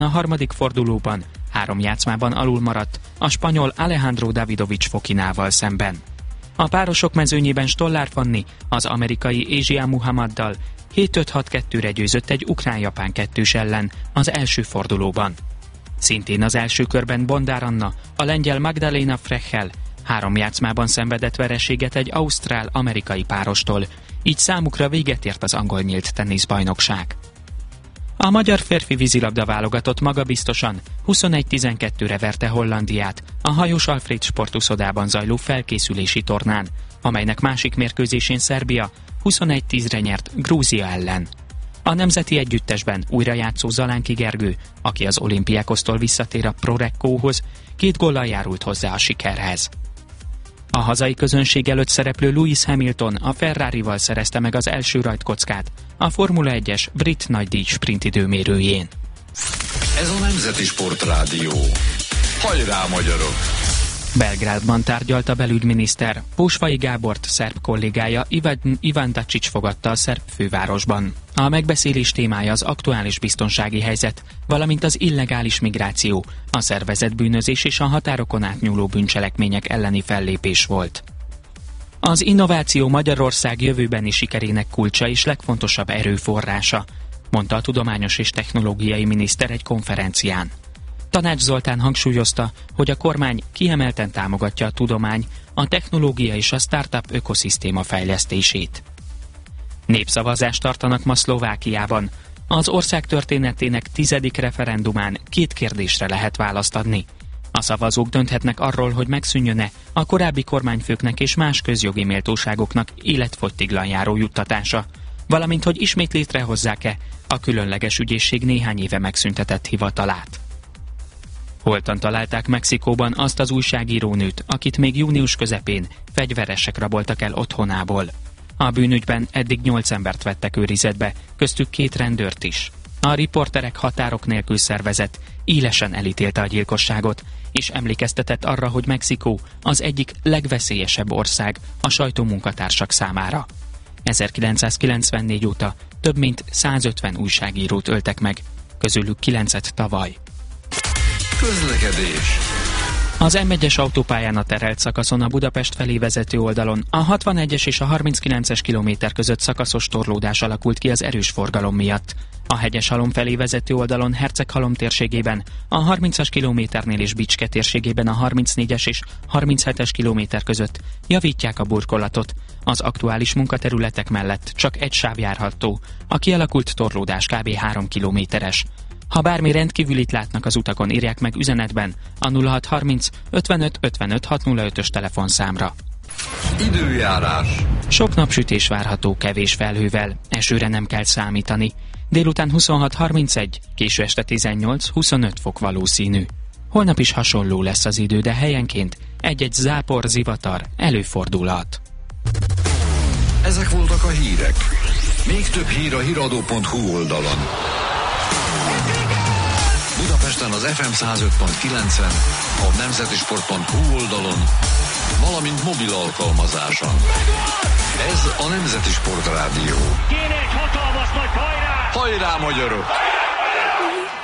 A harmadik fordulóban 3 játszmában alul maradt a spanyol Alejandro Davidovich Fokinával szemben. A párosok mezőnyében Stollár Fanni az amerikai Asia Muhammaddal 7-5-6-2-re győzött egy ukrán-japán kettős ellen az első fordulóban. Szintén az első körben Bondár Anna a lengyel Magdalena Frechel 3 játszmában szenvedett vereséget egy ausztrál-amerikai párostól, így számukra véget ért az angol nyílt teniszbajnokság. A magyar férfi vízilabda válogatott magabiztosan 21-12-re verte Hollandiát a Hajós Alfréd sportuszodában zajló felkészülési tornán, amelynek másik mérkőzésén Szerbia 21-10-re nyert Grúzia ellen. A nemzeti együttesben újrajátszó Zalánki Gergő, aki az Olympiakosztól visszatér a Prorekkóhoz, 2 góllal járult hozzá a sikerhez. A hazai közönség előtt szereplő Lewis Hamilton a Ferrarival szerezte meg az első rajtkockát a Formula 1-es brit nagydíj sprintidőmérőjén. Ez a Nemzeti Sportrádió. Hajrá, magyarok! Belgrádban tárgyalt a belügyminiszter. Pósvai Gábort szerb kollégája Ivan Dačić fogadta a szerb fővárosban. A megbeszélés témája az aktuális biztonsági helyzet, valamint az illegális migráció, a szervezett bűnözés és a határokon átnyúló bűncselekmények elleni fellépés volt. Az innováció Magyarország jövőbeni sikerének kulcsa és legfontosabb erőforrása, mondta a tudományos és technológiai miniszter egy konferencián. Tanács Zoltán hangsúlyozta, hogy a kormány kiemelten támogatja a tudomány, a technológia és a startup ökoszisztéma fejlesztését. Népszavazást tartanak ma Szlovákiában. Az ország történetének 10. referendumán 2 kérdésre lehet választ adni. A szavazók dönthetnek arról, hogy megszűnjön-e a korábbi kormányfőknek és más közjogi méltóságoknak életfogytiglan járó juttatása, valamint hogy ismét létrehozzák-e a különleges ügyészség néhány éve megszüntetett hivatalát. Holtan találták Mexikóban azt az újságírónőt, akit még június közepén fegyveresek raboltak el otthonából. A bűnügyben eddig 8 embert vettek őrizetbe, köztük 2 rendőrt is. A Riporterek Határok Nélkül szervezet élesen elítélte a gyilkosságot, és emlékeztetett arra, hogy Mexikó az egyik legveszélyesebb ország a sajtómunkatársak számára. 1994 óta több mint 150 újságírót öltek meg, közülük 9-et tavaly. Közlekedés. Az M1-es autópályán a terelt szakaszon a Budapest felé vezető oldalon a 61-es és a 39-es kilométer között szakaszos torlódás alakult ki az erős forgalom miatt. A Hegyeshalom felé vezető oldalon Herceghalom térségében, a 30-as kilométernél és Bicske térségében a 34-es és 37-es kilométer között javítják a burkolatot. Az aktuális munkaterületek mellett csak egy sáv járható, a kialakult torlódás kb. 3 kilométeres. Ha bármi rendkívülit látnak az utakon, írják meg üzenetben a 0630 55 55 605-ös telefonszámra. Időjárás. Sok napsütés várható kevés felhővel, esőre nem kell számítani. Délután 26-31, késő este 18-25 fok valószínű. Holnap is hasonló lesz az idő, de helyenként egy-egy zápor, zivatar előfordulhat. Ezek voltak a hírek. Még több hír a hiradó.hu oldalon. Budapesten az FM 105.9-en, a nemzetisport.hu oldalon, valamint mobil alkalmazáson. Ez a Nemzeti Sportrádió. Kéne egy hatalmas nagy hajrá! Hajrá, magyarok!